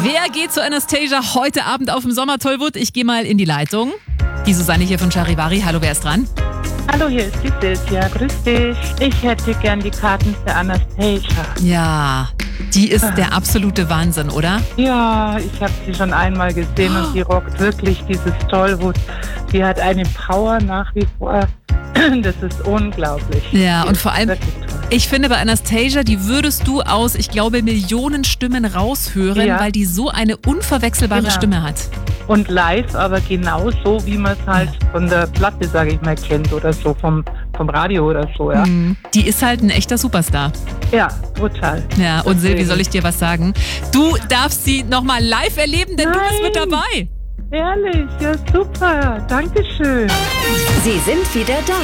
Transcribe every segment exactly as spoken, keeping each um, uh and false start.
Wer geht zu Anastasia heute Abend auf dem Sommertollwood? Ich gehe mal in die Leitung. Die Susanne hier von Charivari. Hallo, wer ist dran? Hallo, hier ist die Silvia. Grüß dich. Ich hätte gern die Karten für Anastasia. Ja, die ist der absolute Wahnsinn, oder? Ja, ich habe sie schon einmal gesehen und die rockt wirklich dieses Tollwood. Die hat eine Power nach wie vor. Das ist unglaublich. Ja, die und vor allem, toll. ich finde bei Anastasia, die würdest du aus, ich glaube, Millionen Stimmen raushören, Ja. weil die so eine unverwechselbare Genau. Stimme hat. Und live, aber genauso, wie man es halt von der Platte, sage ich mal, kennt oder so, vom, vom Radio oder so, ja. Mhm. Die ist halt ein echter Superstar. Ja, brutal. Ja, und Silvi, Deswegen. soll ich dir was sagen? Du darfst sie nochmal live erleben, denn Nein. du bist mit dabei. Ehrlich, ja super. Dankeschön. Sie sind wieder da.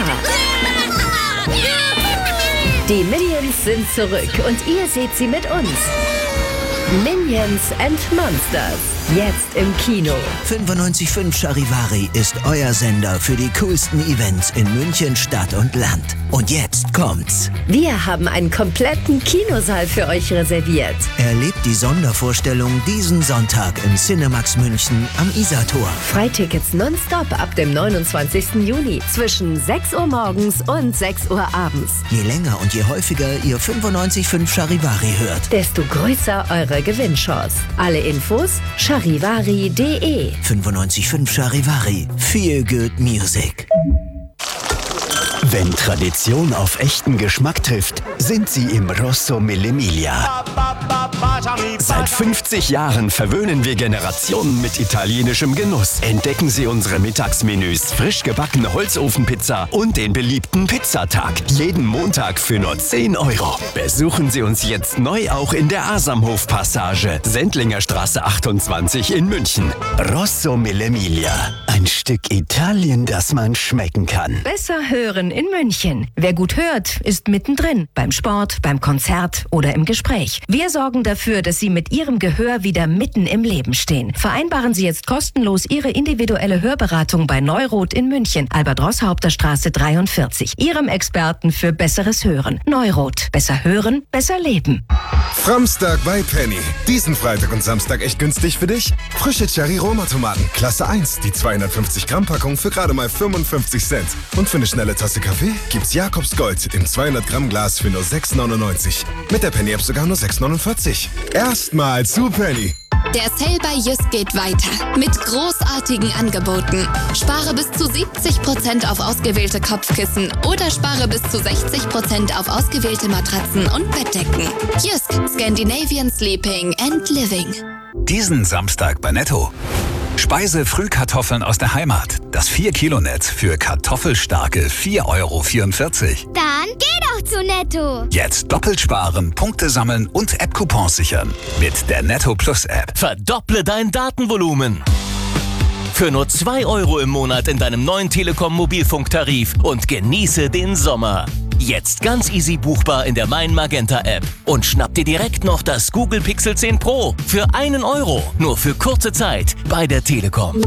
Die Minions sind zurück und ihr seht sie mit uns. Minions and Monsters. Jetzt im Kino. fünfundneunzig Komma fünf Charivari ist euer Sender für die coolsten Events in München, Stadt und Land. Und jetzt kommt's. Wir haben einen kompletten Kinosaal für euch reserviert. Erlebt die Sondervorstellung diesen Sonntag im Cinemax München am Isartor. Freitickets nonstop ab dem neunundzwanzigsten Juni zwischen sechs Uhr morgens und sechs Uhr abends. Je länger und je häufiger ihr fünfundneunzig Komma fünf Charivari hört. Desto größer eure Gewinnchance. Alle Infos charivari punkt de. fünfundneunzig Komma fünf Charivari. Feel good music. Wenn Tradition auf echten Geschmack trifft, sind sie im Rosso Mille Miglia. Seit fünfzig Jahren verwöhnen wir Generationen mit italienischem Genuss. Entdecken Sie unsere Mittagsmenüs, frisch gebackene Holzofenpizza und den beliebten Pizzatag. Jeden Montag für nur zehn Euro. Besuchen Sie uns jetzt neu auch in der Asamhof-Passage, Sendlinger Straße achtundzwanzig in München. Rosso Mille Miglia. Ein Stück Italien, das man schmecken kann. Besser hören in München. Wer gut hört, ist mittendrin. Beim Sport, beim Konzert oder im Gespräch. Wir sorgen dafür, dass Sie mit Ihrem Gehör wieder mitten im Leben stehen. Vereinbaren Sie jetzt kostenlos Ihre individuelle Hörberatung bei Neuroth in München, Albert-Roßhaupter-Straße dreiundvierzig. Ihrem Experten für besseres Hören. Neuroth. Besser hören, besser leben. Framstag bei Penny. Diesen Freitag und Samstag echt günstig für dich. Frische Cherry-Roma-Tomaten, Klasse eins. Die zweihundertfünfzig Gramm Packung für gerade mal fünfundfünfzig Cent. Und für eine schnelle Tasse Kaffee gibt's Jakobs Gold im zweihundert Gramm Glas für nur sechs neunundneunzig. Mit der Penny-App sogar nur sechs neunundvierzig. Erstmal zu Penny. Der Sale bei Jysk geht weiter mit großartigen Angeboten. Spare bis zu siebzig Prozent auf ausgewählte Kopfkissen oder spare bis zu sechzig Prozent auf ausgewählte Matratzen und Bettdecken. Jysk, Scandinavian Sleeping and Living. Diesen Samstag bei Netto. Speise-Frühkartoffeln aus der Heimat. Das vier Kilo Netz für kartoffelstarke vier Euro vierundvierzig. Dann geh doch zu Netto. Jetzt doppelt sparen, Punkte sammeln und App-Coupons sichern. Mit der Netto Plus App. Verdopple dein Datenvolumen. Für nur zwei Euro im Monat in deinem neuen Telekom-Mobilfunktarif und genieße den Sommer. Jetzt ganz easy buchbar in der Mein Magenta App. Und schnapp dir direkt noch das Google Pixel zehn Pro für einen Euro. Nur für kurze Zeit bei der Telekom.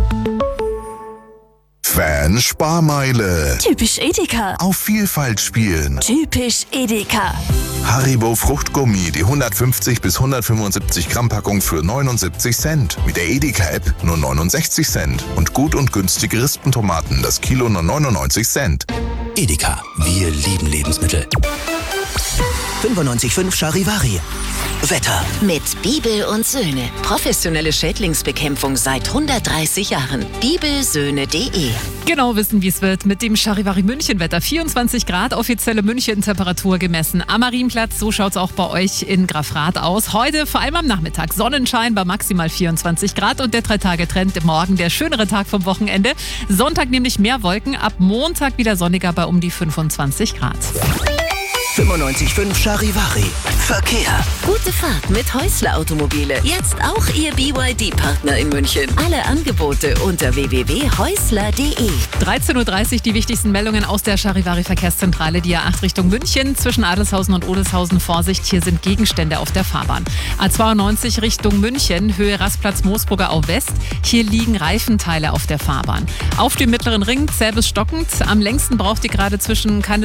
Fan-Sparmeile. Typisch Edeka. Auf Vielfalt spielen. Typisch Edeka. Haribo Fruchtgummi, die hundertfünfzig bis hundertfünfundsiebzig Gramm Packung für neunundsiebzig Cent. Mit der Edeka-App nur neunundsechzig Cent. Und gut und günstige Rispentomaten, das Kilo nur neunundneunzig Cent. Edeka. Wir lieben Lebensmittel. fünfundneunzig Komma fünf Charivari. Wetter. Mit Bibel und Söhne. Professionelle Schädlingsbekämpfung seit hundertdreißig Jahren. bibelsöhne punkt de. Genau wissen, wie es wird mit dem Charivari München-Wetter. vierundzwanzig Grad, offizielle München-Temperatur gemessen am Marienplatz. So schaut es auch bei euch in Grafrath aus. Heute vor allem am Nachmittag Sonnenschein bei maximal vierundzwanzig Grad und der Drei-Tage-Trend morgen der schönere Tag vom Wochenende. Sonntag nämlich mehr Wolken, ab Montag wieder sonniger bei um die fünfundzwanzig Grad. fünfundneunzig Komma fünf Charivari. Verkehr. Gute Fahrt mit Häusler Automobile. Jetzt auch Ihr B Y D-Partner in München. Alle Angebote unter w w w punkt häusler punkt de. dreizehn Uhr dreißig die wichtigsten Meldungen aus der Charivari Verkehrszentrale. Die A acht Richtung München zwischen Adelshausen und Odelshausen. Vorsicht, hier sind Gegenstände auf der Fahrbahn. A zweiundneunzig Richtung München, Höhe Rastplatz Moosburger Au West. Hier liegen Reifenteile auf der Fahrbahn. Auf dem Mittleren Ring, Zäh bis Stockend. Am längsten braucht ihr gerade zwischen